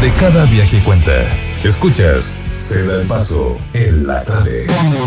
donde cada viaje cuenta. Escuchas Se da el paso en la tarde.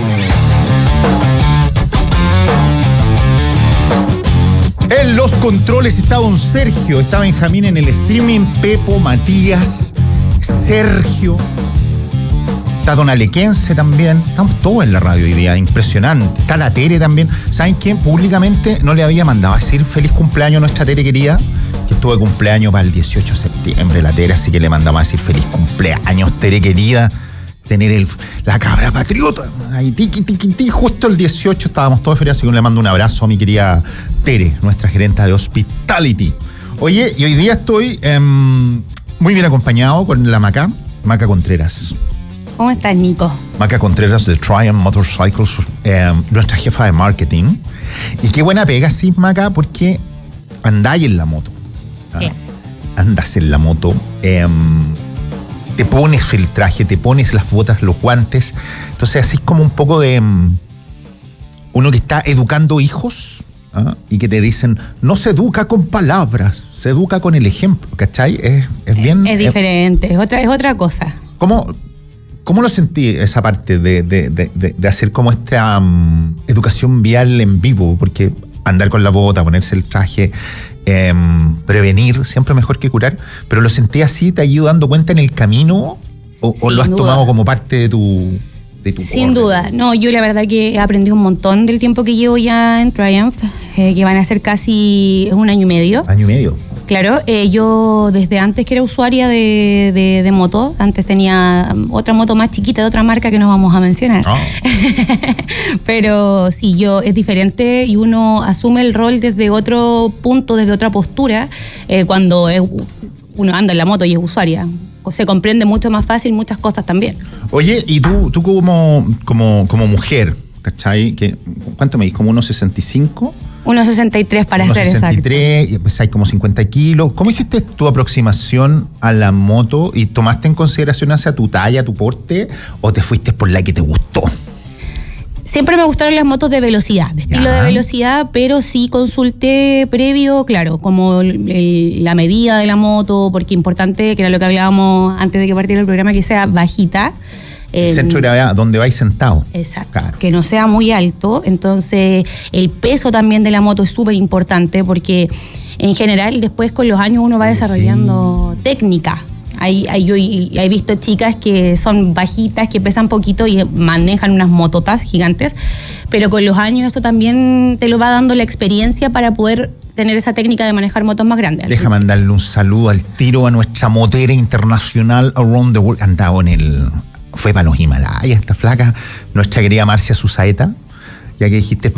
En los controles está don Sergio, está Benjamín en el streaming, Pepo, Matías, Sergio, está don Alequense también. Estamos todos en la radio hoy día, impresionante. Está la Tere también. ¿Saben quién? Públicamente no le había mandado a decir feliz cumpleaños a nuestra Tere querida, que estuvo de cumpleaños para el 18 de septiembre, la Tere, así que le mandamos a decir feliz cumpleaños, Tere querida. Tener la cabra patriota. Ahí, tiqui, justo el 18 estábamos todos felices, así que le mando un abrazo a mi querida Tere, nuestra gerenta de Hospitality. Oye, y hoy día estoy muy bien acompañado con la Maca Contreras. ¿Cómo estás, Nico? Maca Contreras de Triumph Motorcycles, nuestra jefa de marketing. Y qué buena pega, sí, Maca, porque andáis en la moto. ¿Qué? Andas en la moto. Te pones el traje, te pones las botas, los guantes. Entonces así es como un poco de uno que está educando hijos, ¿ah? Y que te dicen, no se educa con palabras, se educa con el ejemplo, ¿cachai? Es bien... Es diferente, es otra cosa. ¿Cómo lo sentí esa parte de hacer como esta educación vial en vivo? Porque andar con la bota, ponerse el traje... prevenir siempre mejor que curar, pero lo sentí así, ¿te ha ido dando cuenta en el camino o lo has tomado como parte de tu Sin duda, no, yo la verdad que he aprendido un montón del tiempo que llevo ya en Triumph, que van a ser casi un año y medio. Año y medio. Claro, yo desde antes que era usuaria de moto, antes tenía otra moto más chiquita de otra marca que no vamos a mencionar. Oh. Pero sí, es diferente y uno asume el rol desde otro punto, desde otra postura, cuando uno anda en la moto y es usuaria. Se comprende mucho más fácil muchas cosas también. Oye, y tú como mujer, ¿cachai? ¿Cuánto me dices? ¿Como 1,65? 1,63 para ser exacto. 1,63, y pesáis como 50 kilos. ¿Cómo hiciste tu aproximación a la moto y tomaste en consideración hacia tu talla, tu porte, o te fuiste por la que te gustó? Siempre me gustaron las motos de velocidad, de estilo de velocidad, pero sí consulté previo, claro, como la medida de la moto, porque importante, que era lo que hablábamos antes de que partiera el programa, que sea bajita. El centro de gravedad, donde vais sentado. Exacto, claro. Que no sea muy alto. Entonces, el peso también de la moto es súper importante porque, en general, después con los años uno va desarrollando técnica. Yo he visto chicas que son bajitas, que pesan poquito y manejan unas mototas gigantes, pero con los años eso también te lo va dando la experiencia para poder tener esa técnica de manejar motos más grandes. Deja mandarle un saludo al tiro a nuestra motera internacional around the world. Andaba fue para los Himalayas esta flaca, nuestra querida Marcia Susaeta, ya que dijiste